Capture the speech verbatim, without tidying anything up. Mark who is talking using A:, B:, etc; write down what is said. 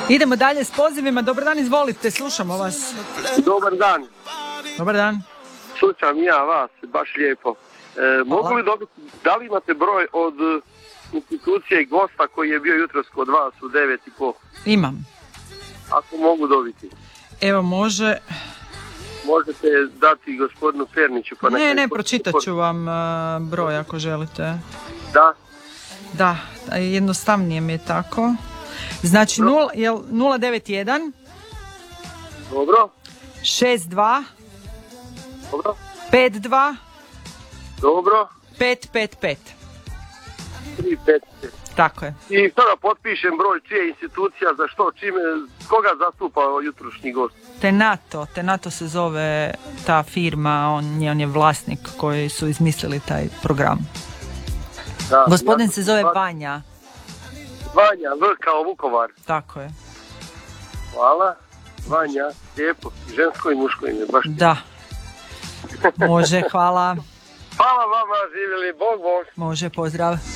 A: Idemo dalje s pozivima. Dobar dan, izvolite, slušamo vas.
B: Dobar dan.
A: Dobar dan.
B: Slušam ja vas, baš lijepo. E, mogu li dobiti, da li imate broj od institucije i gosta koji je bio jutros kod vas u devet i po?
A: Imam.
B: Ako mogu dobiti.
A: Evo, može...
B: Možete dati gospodinu Perniću. Pa
A: ne, ne, pročitat ću vam uh, broj ako želite.
B: Da.
A: Da, jednostavnije mi je tako. Znači nula devet jedan
B: Dobro.
A: šest dva
B: Dobro.
A: pet dva
B: Dobro.
A: pet pet pet.
B: tri pet pet.
A: Tako je.
B: I sada potpišem broj čije institucija, za što, čime, koga zastupa jutrošnji gost?
A: Tenato, Tenato se zove ta firma, on je, on je vlasnik koji su izmislili taj program. Da, gospodin ja, se zove Vanja.
B: Vanja, V kao Vukovar.
A: Tako je.
B: Hvala. Vanja, lijepo. Žensko i muško ime, baš.
A: Da. Može, hvala.
B: Hvala vama, živjeli, Bog, Bog.
A: Može, pozdrav.